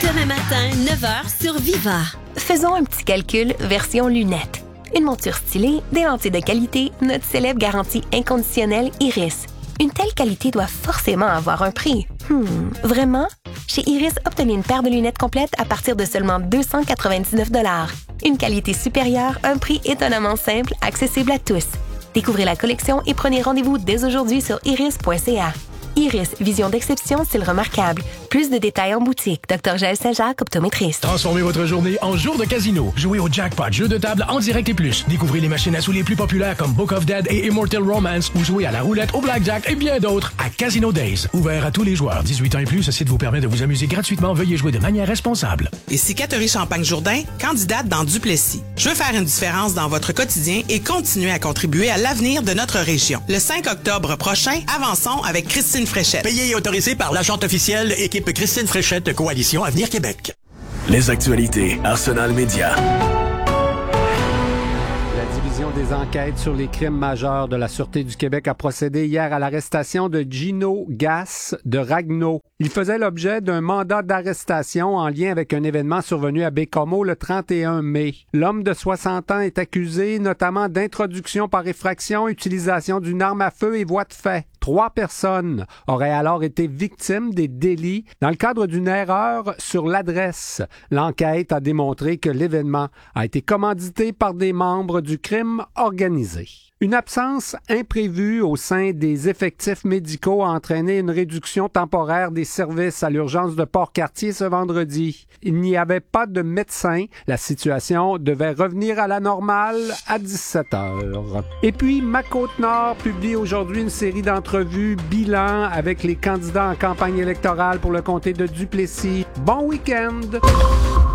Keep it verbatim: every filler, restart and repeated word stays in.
Demain matin, neuf heures sur Viva. Faisons un petit calcul version lunettes. Une monture stylée, des lentilles de qualité, notre célèbre garantie inconditionnelle Iris. Une telle qualité doit forcément avoir un prix. Hmm, vraiment? Chez Iris, obtenez une paire de lunettes complètes à partir de seulement deux cent quatre-vingt-dix-neuf dollars. Une qualité supérieure, un prix étonnamment simple, accessible à tous. Découvrez la collection et prenez rendez-vous dès aujourd'hui sur iris point c a. Iris, vision d'exception, style remarquable. Plus de détails en boutique. Docteur Jaël Saint-Jacques, optométriste. Transformez votre journée en jour de casino. Jouez au jackpot, jeu de table en direct et plus. Découvrez les machines à sous les plus populaires comme Book of Dead et Immortal Romance ou jouez à la roulette, au blackjack et bien d'autres à Casino Days. Ouvert à tous les joueurs. dix-huit ans et plus, ce site vous permet de vous amuser gratuitement. Veuillez jouer de manière responsable. Ici Catherine Champagne-Jourdain, candidate dans Duplessis. Je veux faire une différence dans votre quotidien et continuer à contribuer à l'avenir de notre région. Le cinq octobre prochain, avançons avec Christine Fréchette. Payé et autorisé par l'agente officielle équipe Christine Fréchette, Coalition Avenir Québec. Les actualités Arsenal Média. La division des enquêtes sur les crimes majeurs de la Sûreté du Québec a procédé hier à l'arrestation de Gino Gass de Ragno. Il faisait l'objet d'un mandat d'arrestation en lien avec un événement survenu à Baie-Comeau le trente et un mai. L'homme de soixante ans est accusé notamment d'introduction par effraction, utilisation d'une arme à feu et voie de fait. Trois personnes auraient alors été victimes des délits dans le cadre d'une erreur sur l'adresse. L'enquête a démontré que l'événement a été commandité par des membres du crime organisé. Une absence imprévue au sein des effectifs médicaux a entraîné une réduction temporaire des services à l'urgence de Port-Cartier ce vendredi. Il n'y avait pas de médecin. La situation devait revenir à la normale à dix-sept heures. Et puis, Ma Côte-Nord publie aujourd'hui une série d'entrevues bilan avec les candidats en campagne électorale pour le comté de Duplessis. Bon week-end!